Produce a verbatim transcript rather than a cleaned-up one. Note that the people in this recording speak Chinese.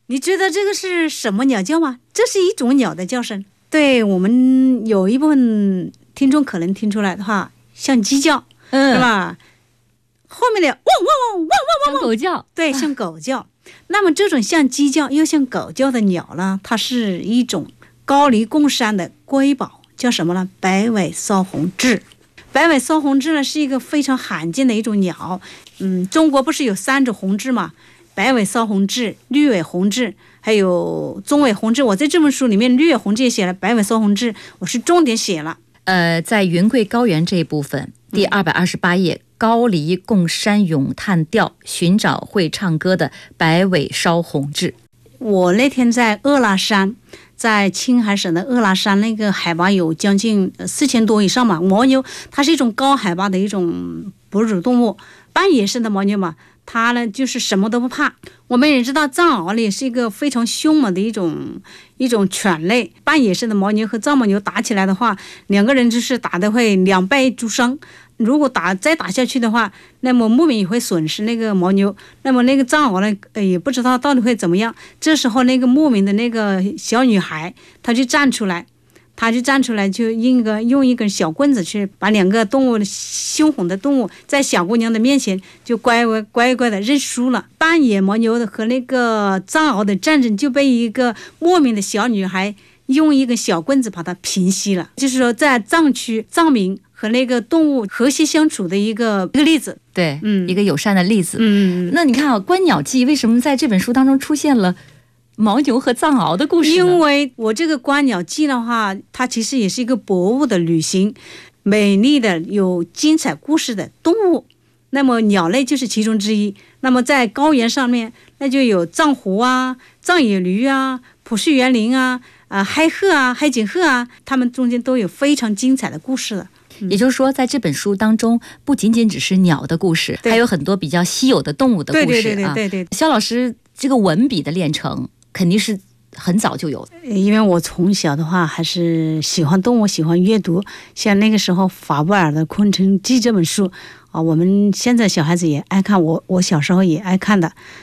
你知道这个是什么鸟叫吗？这是一种鸟的叫声。对，我们有一部分听众可能听出来的话，像鸡叫， 嗯， 是吧？后面的汪汪汪汪汪汪汪， 像狗叫， 对，像狗叫。那么这种像鸡叫又像狗叫的鸟呢，它是一种高黎贡山的瑰宝，叫什么呢？白尾搔红雉。白尾搔红雉呢是一个非常罕见的一种鸟。嗯，中国不是有三种红雉吗？白尾搔红雉、绿尾红雉，还有棕尾红雉。我在这本书里面绿尾红雉也写了，白尾搔红雉我是重点写了。 呃，在云贵高原这一部分，第二百二十八页，高黎贡山咏叹调，寻找会唱歌的白尾搔红雉。 我那天在鄂拉山，在青海省的鄂拉山，那个海拔有将近四千多以上嘛。牦牛它是一种高海拔的一种哺乳动物，半野生的牦牛嘛，它呢就是什么都不怕。我们也知道藏獒呢是一个非常凶猛的一种一种犬类，半野生的牦牛和藏牦牛打起来的话，两个人就是打的会两败俱伤。如果打再打下去的话，那么牧民也会损失那个牦牛，那么那个藏獒呢，呃，也不知道到底会怎么样。这时候那个牧民的那个小女孩，她就站出来，她就站出来，就用一个用一根小棍子去把两个动物凶狠的动物在小姑娘的面前就乖乖乖乖的认输了。半野牦牛的和那个藏獒的战争就被一个牧民的小女孩用一个小棍子把它平息了。就是说，在藏区藏民和那个动物和谐相处的一个一个例子， 对， 嗯， 一个友善的例子。 嗯， 那你看啊，《观鸟记》为什么在这本书当中出现了牦牛和藏獒的故事呢？ 因为我这个《观鸟记》的话，它其实也是一个博物的旅行，美丽的有精彩故事的动物，那么鸟类就是其中之一。那么在高原上面，那就有藏狐啊、藏野驴啊、普氏园林啊、啊、呃、海鹤啊、海景鹤啊，它们中间都有非常精彩的故事的。 也就是说，在这本书当中，不仅仅只是鸟的故事，还有很多比较稀有的动物的故事啊。 对对对对对对。 肖老师这个文笔的练成肯定是很早就有的， 因为我从小的话还是喜欢动物，喜欢阅读。像那个时候法布尔的《昆虫记》这本书啊，我们现在小孩子也爱看，我我小时候也爱看的。